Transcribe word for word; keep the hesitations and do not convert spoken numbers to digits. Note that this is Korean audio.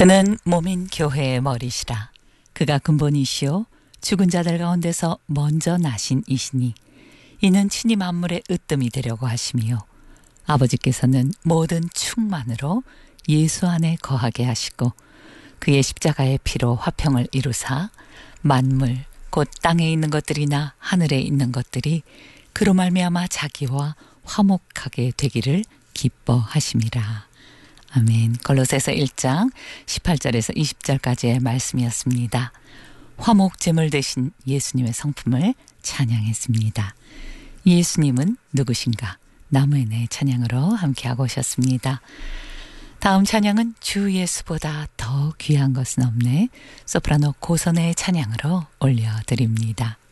그는 몸인 교회의 머리시라. 그가 근본이시요 죽은 자들 가운데서 먼저 나신 이시니 이는 친히 만물의 으뜸이 되려고 하심이요 아버지께서는 모든 충만으로 예수 안에 거하게 하시고 그의 십자가의 피로 화평을 이루사 만물 곧 땅에 있는 것들이나 하늘에 있는 것들이 그로 말미암아 자기와 화목하게 되기를 기뻐하심이라. 아멘. 골로새서 일 장 십팔 절에서 이십 절까지의 말씀이었습니다. 화목제물 되신 예수님의 성품을 찬양했습니다. 예수님은 누구신가? 나무의 찬양으로 함께하고 오셨습니다. 다음 찬양은 주 예수보다 더 귀한 것은 없네. 소프라노 고선의 찬양으로 올려드립니다.